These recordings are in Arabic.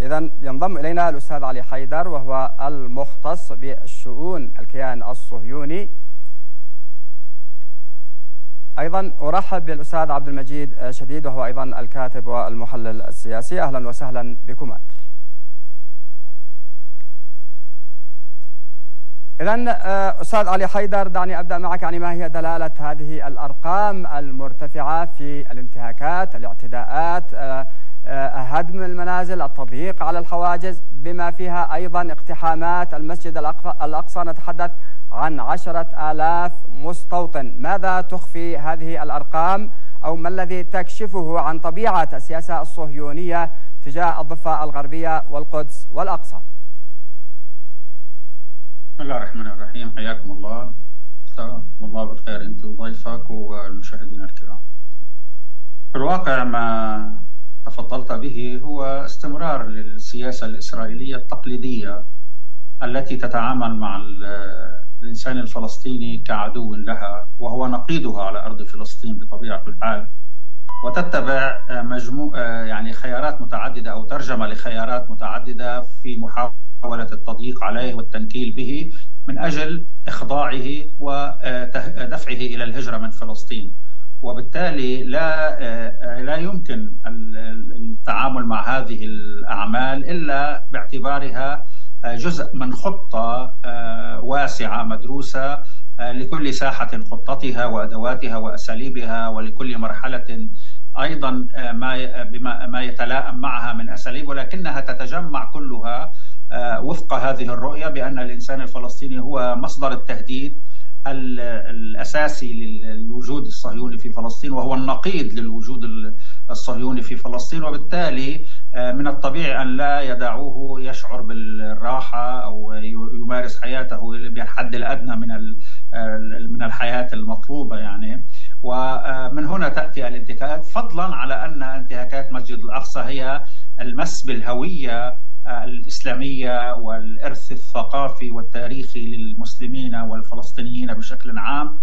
إذن ينضم إلينا الأستاذ علي حيدر وهو المختص بالشؤون الكيان الصهيوني. أيضا أرحب بالأستاذ عبد المجيد شديد وهو أيضا الكاتب والمحلل السياسي. أهلا وسهلا بكما. إذن أستاذ علي حيدر، دعني أبدأ معك. يعني ما هي دلالة هذه الأرقام المرتفعة في الانتهاكات، الاعتداءات، هدم المنازل، التضييق على الحواجز، بما فيها أيضا اقتحامات المسجد الأقصى؟ نتحدث عن 10,000 مستوطن. ماذا تخفي هذه الأرقام، أو ما الذي تكشفه عن طبيعة السياسة الصهيونية تجاه الضفة الغربية والقدس والأقصى؟ بسم الله الرحمن الرحيم. حياكم الله، مساكم الله بالخير أنت وضيفك والمشاهدين الكرام. في الواقع ما تفضلت به هو استمرار للسياسة الإسرائيلية التقليدية التي تتعامل مع الإنسان الفلسطيني كعدو لها، وهو نقيضها على أرض فلسطين بطبيعة الحال، وتتبع يعني خيارات متعددة أو ترجمة لخيارات متعددة في محاولة التضييق عليه والتنكيل به من أجل إخضاعه ودفعه إلى الهجرة من فلسطين. وبالتالي لا يمكن التعامل مع هذه الأعمال إلا باعتبارها جزء من خطة واسعة مدروسة لكل ساحة خطتها وأدواتها وأساليبها، ولكل مرحلة أيضا ما يتلائم معها من أساليب، ولكنها تتجمع كلها وفق هذه الرؤية بأن الإنسان الفلسطيني هو مصدر التهديد الأساسي للوجود الصهيوني في فلسطين، وهو النقيض للوجود الصهيوني في فلسطين. وبالتالي من الطبيعي أن لا يدعوه يشعر بالراحة أو يمارس حياته بالحد الأدنى من الحياة المطلوبة يعني. ومن هنا تأتي الانتهاكات، فضلا على أن انتهاكات مسجد الأقصى هي المس بالهوية الإسلامية والإرث الثقافي والتاريخي للمسلمين والفلسطينيين بشكل عام.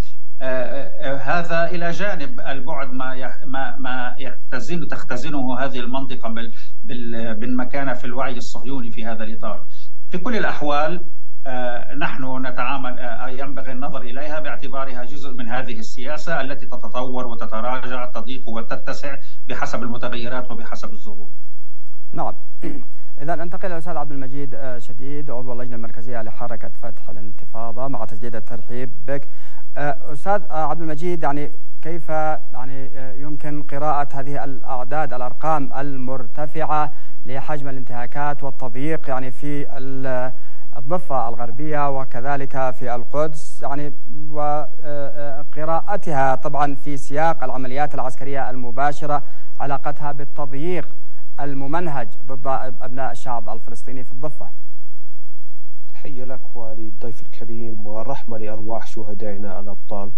هذا إلى جانب البعد ما تختزنه هذه المنطقة بالمكانة في الوعي الصهيوني في هذا الإطار. في كل الأحوال نحن نتعامل، ينبغي النظر إليها باعتبارها جزء من هذه السياسة التي تتطور وتتراجع، تضيق وتتسع بحسب المتغيرات وبحسب الظروف. نعم. إذا ننتقل إلى الأستاذ عبد المجيد شديد، عضو اللجنة المركزية لحركة فتح الانتفاضة، مع تجديد الترحيب بك. أستاذ عبد المجيد، يعني كيف يعني يمكن قراءة هذه الأعداد، الأرقام المرتفعة لحجم الانتهاكات والتضييق يعني في الضفة الغربية وكذلك في القدس، يعني وقراءتها طبعا في سياق العمليات العسكرية المباشرة، علاقتها بالتضييق الممنهج ضد أبناء الشعب الفلسطيني في الضفة؟ تحية لك وللضيف الكريم، والرحمة لأرواح شهدائنا الأبطال.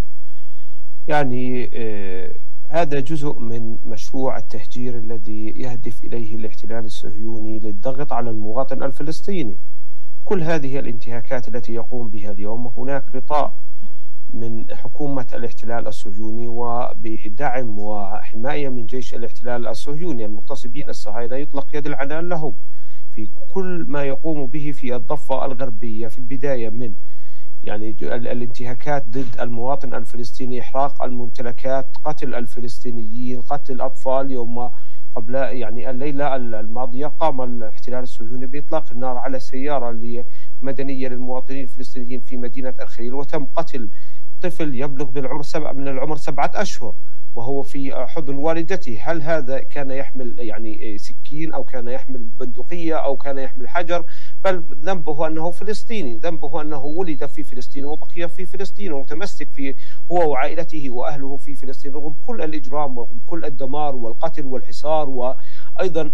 يعني هذا جزء من مشروع التهجير الذي يهدف إليه الاحتلال الصهيوني للضغط على المواطن الفلسطيني. كل هذه الانتهاكات التي يقوم بها اليوم، هناك غطاء من حكومة الاحتلال الصهيوني وبدعم وحماية من جيش الاحتلال الصهيوني المغتصبين الصهاينة، يطلق يد العنان لهم في كل ما يقوم به في الضفة الغربية. في البداية من يعني الانتهاكات ضد المواطن الفلسطيني، إحراق الممتلكات، قتل الفلسطينيين، قتل الأطفال. يوم قبل يعني الليلة الماضية قام الاحتلال الصهيوني بإطلاق النار على سيارة مدنية للمواطنين الفلسطينيين في مدينة الخليل، وتم قتل طفل يبلغ من العمر 7 أشهر وهو في حضن والدته. هل هذا كان يحمل يعني سكين أو كان يحمل بندقية أو كان يحمل حجر؟ بل ذنبه أنه فلسطيني، ذنبه أنه ولد في فلسطين وبقي في فلسطين ومتمسك في هو وعائلته وأهله في فلسطين، رغم كل الإجرام ورغم كل الدمار والقتل والحصار، وأيضا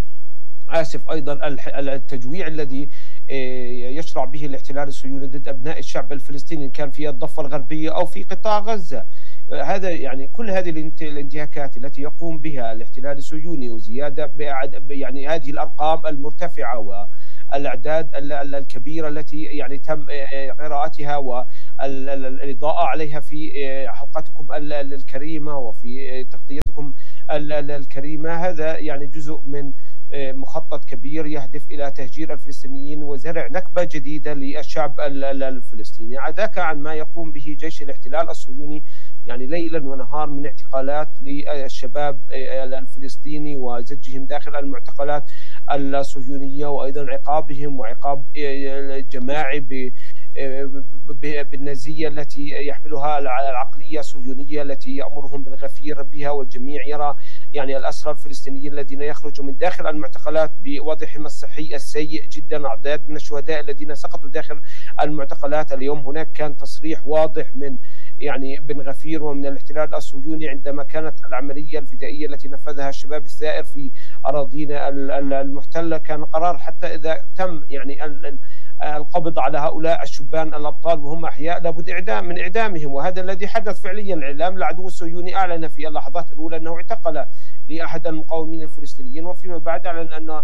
أيضا التجويع الذي يشرع به الاحتلال الصهيوني ضد أبناء الشعب الفلسطيني، كان في الضفة الغربية أو في قطاع غزة. هذا يعني كل هذه الانتهاكات التي يقوم بها الاحتلال الصهيوني، وزيادة يعني هذه الأرقام المرتفعة والأعداد الكبيرة التي يعني تم قراءتها والإضاءة عليها في حلقتكم الكريمة وفي تغطيتكم الكريمة، هذا يعني جزء من مخطط كبير يهدف إلى تهجير الفلسطينيين وزرع نكبة جديدة للشعب الفلسطيني، عداك عن ما يقوم به جيش الاحتلال الصهيوني يعني ليلا ونهار من اعتقالات للشباب الفلسطيني وزجهم داخل المعتقلات الصهيونية، وأيضا عقابهم وعقاب جماعي بالنازية التي يحملها العقلية الصهيونية التي يأمرهم بالغفير بها، والجميع يرى يعني الأسرى الفلسطينيين الذين يخرجوا من داخل المعتقلات بوضعهم الصحي السيء جدا، أعداد من الشهداء الذين سقطوا داخل المعتقلات. اليوم هناك كان تصريح واضح من يعني بن غفير ومن الاحتلال الصهيوني عندما كانت العملية الفدائية التي نفذها الشباب الثائر في أراضينا المحتلة كان قرار حتى إذا تم يعني القبض على هؤلاء الشبان الأبطال وهم أحياء لابد من إعدامهم، وهذا الذي حدث فعليا. الإعلام العدو الصهيوني أعلن في اللحظات الأولى أنه اعتقل لأحد المقاومين الفلسطينيين، وفيما بعد أعلن أن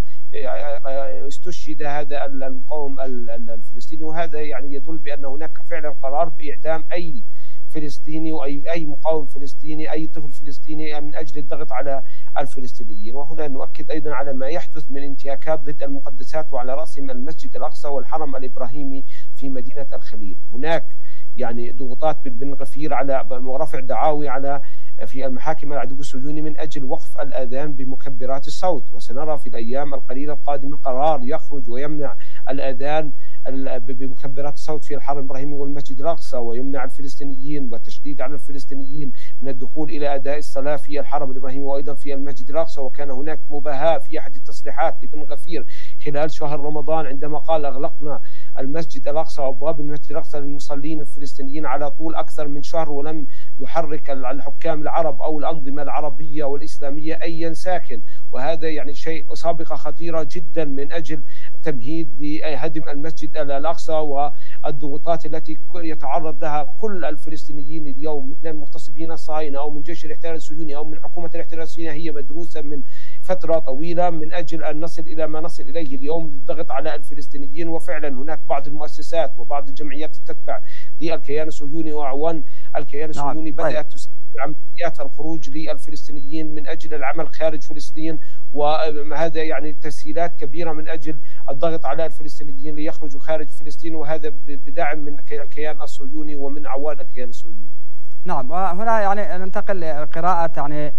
استشهد هذا المقاوم الفلسطيني، وهذا يعني يدل بأن هناك فعلا قرار بإعدام أي فلسطيني وأي مقاوم فلسطيني، أي طفل فلسطيني، من أجل الضغط على الفلسطينيين. وهنا نؤكد أيضا على ما يحدث من انتهاكات ضد المقدسات، وعلى رأسهم المسجد الأقصى والحرم الإبراهيمي في مدينة الخليل. هناك يعني ضغوطات بن غفير على ورفع دعاوي على في المحاكم العدو الصهيوني من أجل وقف الآذان بمكبرات الصوت، وسنرى في الأيام القليلة القادمة قرار يخرج ويمنع الآذان بمكبرات الصوت في الحرم الإبراهيمي والمسجد الأقصى، ويمنع الفلسطينيين والتشديد على الفلسطينيين من الدخول إلى أداء الصلاة في الحرم الإبراهيمي وأيضا في المسجد الأقصى. وكان هناك مباهاة في أحد التصريحات لبن غفير خلال شهر رمضان عندما قال أغلقنا المسجد الأقصى وأبواب المسجد الأقصى للمصلين الفلسطينيين على طول أكثر من شهر، ولم يحرك الحكام العرب أو الأنظمة العربية والإسلامية أي ساكن. وهذا يعني شيء سابقة خطيرة جدا من أجل تمهيد لهدم المسجد الأقصى والضغوطات التي يتعرض لها كل الفلسطينيين اليوم من المغتصبين الصهاينة أو من جيش الاحتلال الصهيوني أو من حكومة الاحتلال الصهيوني، هي مدروسة من فترة طويلة من أجل أن نصل إلى ما نصل إليه اليوم للضغط على الفلسطينيين. وفعلا هناك بعض المؤسسات وبعض الجمعيات التتبع للكيان الصهيوني وأعوان الكيان الصهيوني بدأت تساعد عمليات الخروج للفلسطينيين من أجل العمل خارج فلسطين، وهذا يعني تسهيلات كبيرة من أجل الضغط على الفلسطينيين ليخرجوا خارج فلسطين، وهذا بدعم من الكيان الصهيوني ومن أعوان الكيان الصهيوني. نعم، وهنا يعني ننتقل لقراءة يعني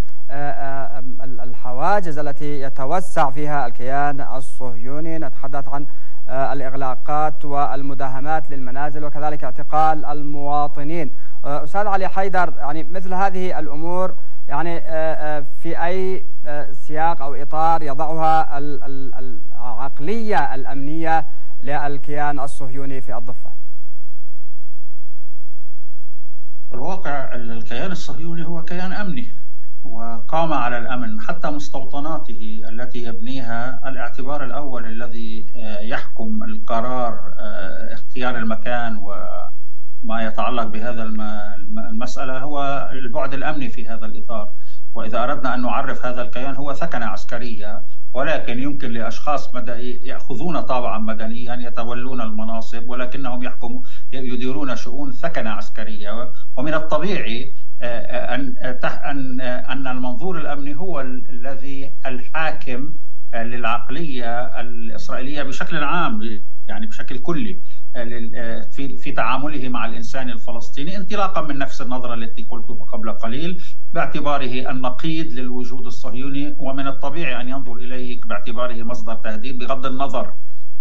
الحواجز التي يتوسع فيها الكيان الصهيوني. نتحدث عن الإغلاقات والمداهمات للمنازل وكذلك اعتقال المواطنين. أستاذ علي حيدر، يعني مثل هذه الأمور يعني في أي سياق أو إطار يضعها العقلية الأمنية للكيان الصهيوني في الضفة؟ الواقع الكيان الصهيوني هو كيان أمني وقام على الأمن حتى مستوطناته التي يبنيها. الاعتبار الأول الذي يحكم القرار اختيار المكان وما يتعلق بهذا المسألة هو البعد الأمني في هذا الإطار. وإذا أردنا أن نعرف هذا الكيان هو ثكنة عسكرية، ولكن يمكن لأشخاص يأخذون طابعا مدنيا يتولون المناصب ولكنهم يديرون شؤون ثكنة عسكرية. ومن الطبيعي أن المنظور الأمني هو الذي الحاكم للعقلية الإسرائيلية بشكل عام، يعني بشكل كلي في تعامله مع الإنسان الفلسطيني، انطلاقا من نفس النظرة التي قلتها قبل قليل باعتباره النقيض للوجود الصهيوني، ومن الطبيعي أن ينظر إليه باعتباره مصدر تهديد بغض النظر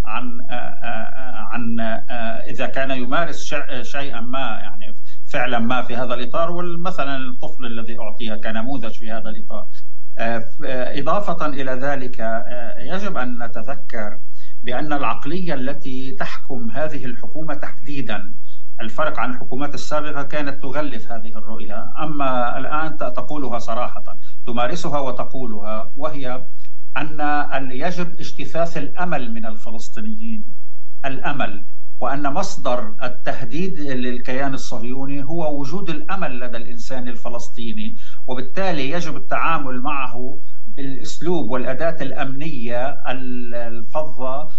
عن إذا كان يمارس شيئا ما، يعني فعلا ما في هذا الإطار. ومثلا الطفل الذي أعطي كنموذج في هذا الإطار. إضافة إلى ذلك يجب أن نتذكر بأن العقلية التي تحكم هذه الحكومة تحديدا، الفرق عن الحكومات السابقة كانت تغلف هذه الرؤية، أما الآن تقولها صراحة، تمارسها وتقولها، وهي أن يجب اجتثاث الأمل من الفلسطينيين، الأمل، وأن مصدر التهديد للكيان الصهيوني هو وجود الأمل لدى الإنسان الفلسطيني، وبالتالي يجب التعامل معه بالأسلوب والأداة الأمنية الفظة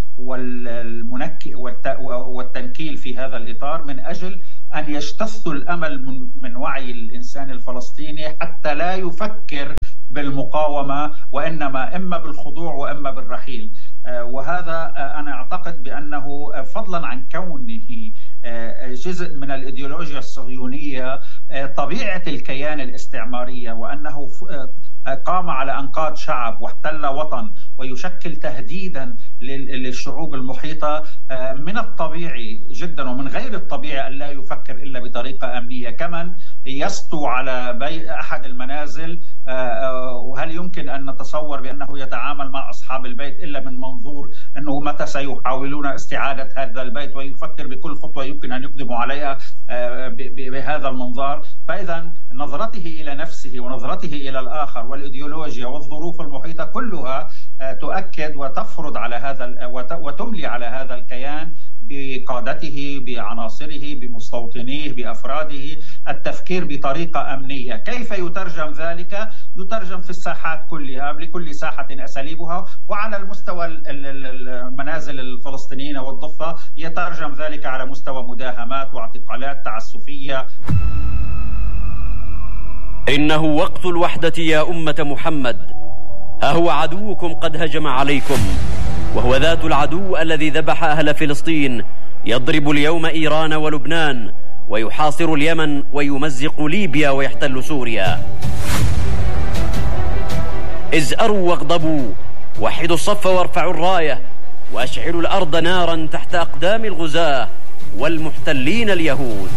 والتنكيل في هذا الإطار، من أجل أن يجتث الأمل من وعي الإنسان الفلسطيني حتى لا يفكر بالمقاومة، وإنما إما بالخضوع وإما بالرحيل. وهذا أنا أعتقد بأنه فضلا عن كونه جزء من الإيديولوجيا الصهيونية، طبيعة الكيان الاستعمارية، وأنه قام على أنقاض شعب واحتل وطن ويشكل تهديدا للشعوب المحيطة، من الطبيعي جدا ومن غير الطبيعي أن لا يفكر إلا بطريقة أمنية. كمن يسطو على أحد المنازل، وهل يمكن أن نتصور بأنه يتعامل مع أصحاب البيت إلا من منظور أنه متى سيحاولون استعادة هذا البيت، ويفكر بكل خطوة يمكن أن يقدموا عليها بهذا المنظار؟ فإذا نظرته إلى نفسه ونظرته إلى الآخر والإيديولوجيا والظروف المحيطة كلها تؤكد وتفرض على هذا وتملي على هذا الكيان بقادته، بعناصره، بمستوطنيه، بأفراده، التفكير بطريقة أمنية. كيف يترجم ذلك؟ يترجم في الساحات كلها، لكل ساحة أساليبها، وعلى المستوى المنازل الفلسطينيين والضفة يترجم ذلك على مستوى مداهمات واعتقالات تعسفية. إنه وقت الوحدة يا أمة محمد، ها هو عدوكم قد هجم عليكم، وهو ذات العدو الذي ذبح أهل فلسطين، يضرب اليوم إيران ولبنان، ويحاصر اليمن، ويمزق ليبيا، ويحتل سوريا. ازأروا واغضبوا، وحدوا الصف وارفعوا الراية، واشعلوا الأرض نارا تحت أقدام الغزاة والمحتلين اليهود.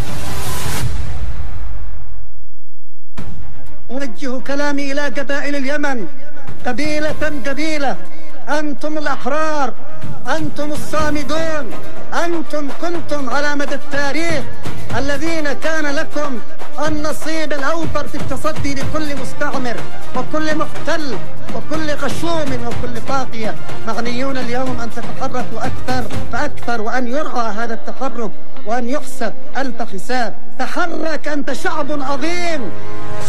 أوجه كلامي إلى قبائل اليمن قبيلة قبيلة: أنتم الأحرار، أنتم الصامدون، أنتم كنتم على مدى التاريخ الذين كان لكم النصيب الأوفر في التصدي لكل مستعمر وكل محتل وكل غشوم وكل طاغية. معنيون اليوم أن تتحركوا أكثر فأكثر، وأن يرعى هذا التحرك وأن يحسب ألف حساب. تحرك، أنت شعب عظيم.